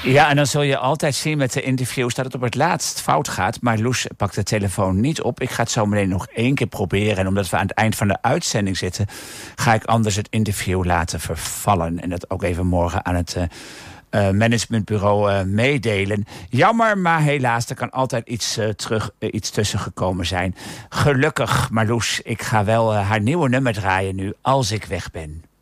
Ja, en dan zul je altijd zien met de interviews dat het op het laatst fout gaat. Maar Loes pakt de telefoon niet op. Ik ga het zo meteen nog 1 keer proberen. En omdat we aan het eind van de uitzending zitten, ga ik anders het interview laten vervallen. En dat ook even morgen aan het managementbureau meedelen. Jammer, maar helaas, er kan altijd iets tussen gekomen zijn. Gelukkig, Marloes, ik ga wel haar nieuwe nummer draaien nu, Als ik weg ben.